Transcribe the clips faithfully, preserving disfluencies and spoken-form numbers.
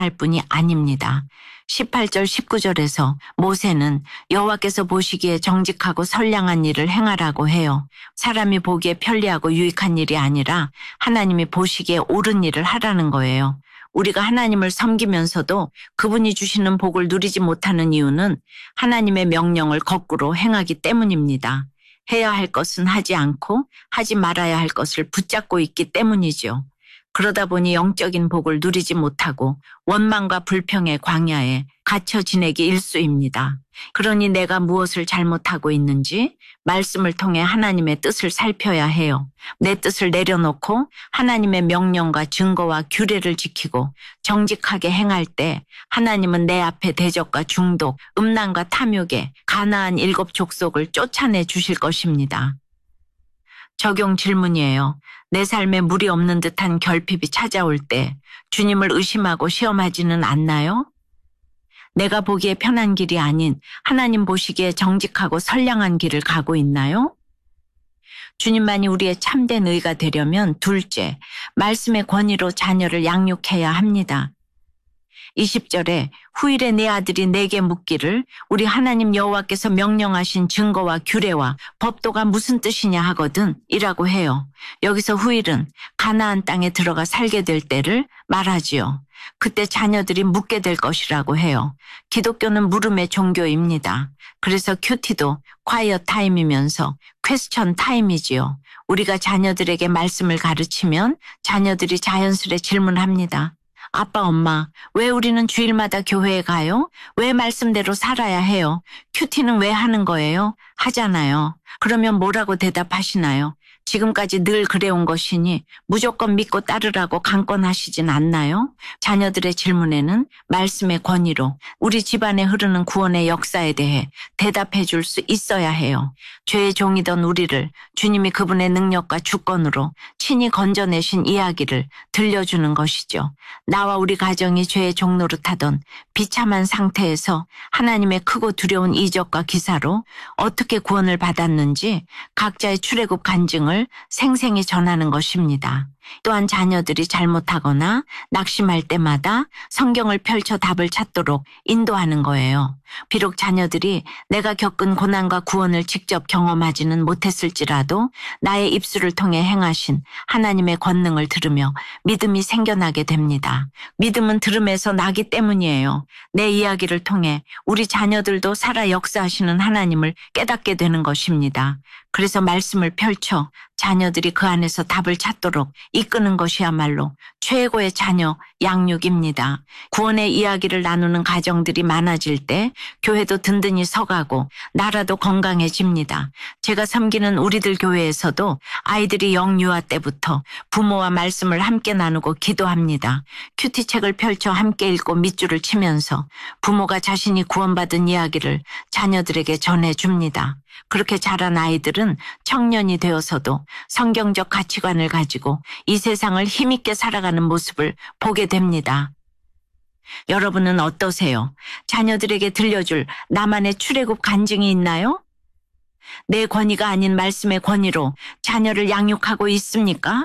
뿐이 아닙니다. 십팔 절 십구 절에서 모세는 여호와께서 보시기에 정직하고 선량한 일을 행하라고 해요. 사람이 보기에 편리하고 유익한 일이 아니라 하나님이 보시기에 옳은 일을 하라는 거예요. 우리가 하나님을 섬기면서도 그분이 주시는 복을 누리지 못하는 이유는 하나님의 명령을 거꾸로 행하기 때문입니다. 해야 할 것은 하지 않고 하지 말아야 할 것을 붙잡고 있기 때문이죠. 그러다 보니 영적인 복을 누리지 못하고 원망과 불평의 광야에 갇혀 지내기 일쑤입니다. 그러니 내가 무엇을 잘못하고 있는지 말씀을 통해 하나님의 뜻을 살펴야 해요. 내 뜻을 내려놓고 하나님의 명령과 증거와 규례를 지키고 정직하게 행할 때 하나님은 내 앞에 대적과 중독, 음란과 탐욕에 가나안 일곱 족속을 쫓아내 주실 것입니다. 적용 질문이에요. 내 삶에 물이 없는 듯한 결핍이 찾아올 때 주님을 의심하고 시험하지는 않나요? 내가 보기에 편한 길이 아닌 하나님 보시기에 정직하고 선량한 길을 가고 있나요? 주님만이 우리의 참된 의가 되려면 둘째, 말씀의 권위로 자녀를 양육해야 합니다. 이십 절에 후일에 내 아들이 내게 묻기를 우리 하나님 여호와께서 명령하신 증거와 규례와 법도가 무슨 뜻이냐 하거든 이라고 해요. 여기서 후일은 가나안 땅에 들어가 살게 될 때를 말하지요. 그때 자녀들이 묻게 될 것이라고 해요. 기독교는 물음의 종교입니다. 그래서 큐티도 콰이어 타임이면서 퀘스천 타임이지요. 우리가 자녀들에게 말씀을 가르치면 자녀들이 자연스레 질문합니다. 아빠, 엄마, 왜 우리는 주일마다 교회에 가요? 왜 말씀대로 살아야 해요? 큐티는 왜 하는 거예요? 하잖아요. 그러면 뭐라고 대답하시나요? 지금까지 늘 그래온 것이니 무조건 믿고 따르라고 강권하시진 않나요? 자녀들의 질문에는 말씀의 권위로 우리 집안에 흐르는 구원의 역사에 대해 대답해 줄 수 있어야 해요. 죄의 종이던 우리를 주님이 그분의 능력과 주권으로 친히 건져내신 이야기를 들려주는 것이죠. 나와 우리 가정이 죄의 종노릇하던 비참한 상태에서 하나님의 크고 두려운 이적과 기사로 어떻게 구원을 받았는지 각자의 출애굽 간증을 생생히 전하는 것입니다. 또한 자녀들이 잘못하거나 낙심할 때마다 성경을 펼쳐 답을 찾도록 인도하는 거예요. 비록 자녀들이 내가 겪은 고난과 구원을 직접 경험하지는 못했을지라도 나의 입술을 통해 행하신 하나님의 권능을 들으며 믿음이 생겨나게 됩니다. 믿음은 들음에서 나기 때문이에요. 내 이야기를 통해 우리 자녀들도 살아 역사하시는 하나님을 깨닫게 되는 것입니다. 그래서 말씀을 펼쳐 자녀들이 그 안에서 답을 찾도록 이끄는 것이야말로 최고의 자녀 양육입니다. 구원의 이야기를 나누는 가정들이 많아질 때 교회도 든든히 서가고 나라도 건강해집니다. 제가 섬기는 우리들 교회에서도 아이들이 영유아 때부터 부모와 말씀을 함께 나누고 기도합니다. 큐티책을 펼쳐 함께 읽고 밑줄을 치면서 부모가 자신이 구원받은 이야기를 자녀들에게 전해줍니다. 그렇게 자란 아이들은 청년이 되어서도 성경적 가치관을 가지고 이 세상을 힘있게 살아가는 모습을 보게 됩니다. 여러분은 어떠세요? 자녀들에게 들려줄 나만의 출애굽 간증이 있나요? 내 권위가 아닌 말씀의 권위로 자녀를 양육하고 있습니까?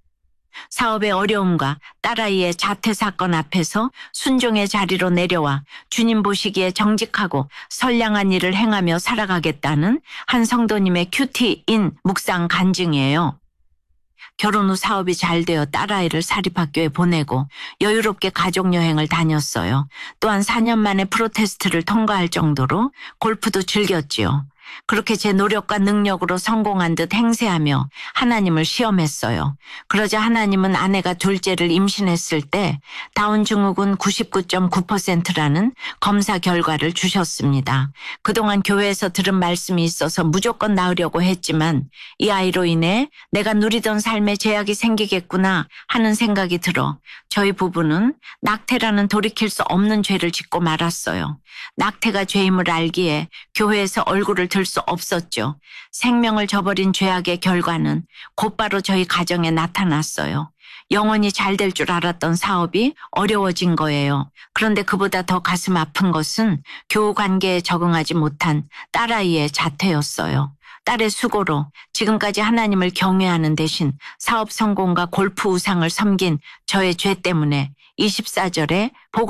사업의 어려움과 딸아이의 자퇴 사건 앞에서 순종의 자리로 내려와 주님 보시기에 정직하고 선량한 일을 행하며 살아가겠다는 한 성도님의 큐티인 묵상 간증이에요. 결혼 후 사업이 잘 되어 딸아이를 사립학교에 보내고 여유롭게 가족여행을 다녔어요. 또한 사 년 만에 프로테스트를 통과할 정도로 골프도 즐겼지요. 그렇게 제 노력과 능력으로 성공한 듯 행세하며 하나님을 시험했어요. 그러자 하나님은 아내가 둘째를 임신했을 때 다운 증후군 구십구 점 구 퍼센트라는 검사 결과를 주셨습니다. 그동안 교회에서 들은 말씀이 있어서 무조건 낳으려고 했지만 이 아이로 인해 내가 누리던 삶에 제약이 생기겠구나 하는 생각이 들어 저희 부부는 낙태라는 돌이킬 수 없는 죄를 짓고 말았어요. 낙태가 죄임을 알기에 교회에서 얼굴을 들 수 없었죠. 생명을 저버린 죄악의 결과는 곧바로 저희 가정에 나타났어요. 영원히 잘 될 줄 알았던 사업이 어려워진 거예요. 그런데 그보다 더 가슴 아픈 것은 교우 관계에 적응하지 못한 딸아이의 자퇴였어요. 딸의 수고로 지금까지 하나님을 경외하는 대신 사업 성공과 골프 우상을 섬긴 저의 죄 때문에 이십사 절에 복을